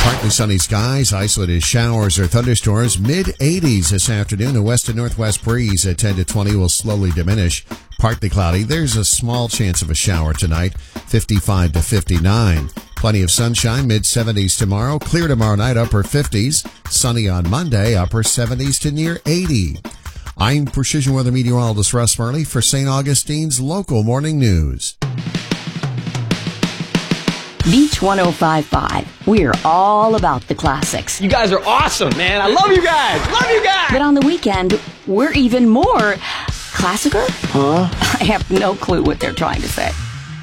Partly sunny skies, isolated showers or thunderstorms, mid-80s this afternoon. A west to northwest breeze at 10 to 20 will slowly diminish. Partly cloudy. There's a small chance of a shower tonight, 55 to 59. Plenty of sunshine, mid-70s tomorrow. Clear tomorrow night, upper 50s. Sunny on Monday, upper 70s to near 80. I'm Precision Weather Meteorologist Russ Murley for St. Augustine's Local Morning News. Beach 105.5. We're all about the classics. You guys are awesome, man. I love you guys. Love you guys. But on the weekend, we're even more classicer? Huh? I have no clue what they're trying to say.